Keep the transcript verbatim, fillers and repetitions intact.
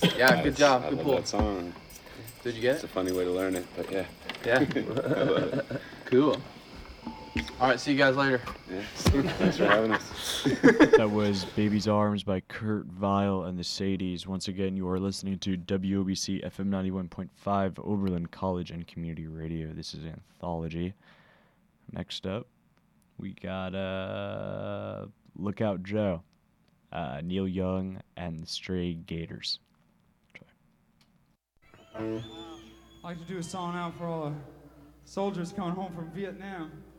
Yeah, good job. I Good love pull. that song. Did you get It's it? a funny way to learn it, but yeah. Yeah. Cool. All right, see you guys later. Yeah. Thanks for having us. That was Baby's Arms by Kurt Vile and the Sadies. Once again, you are listening to W O B C F M ninety-one point five, Oberlin College and Community Radio. This is Anthology. Next up, we got uh, Lookout Joe, uh, Neil Young, and the Stray Gators. I'd like to do a song out for all the soldiers coming home from Vietnam.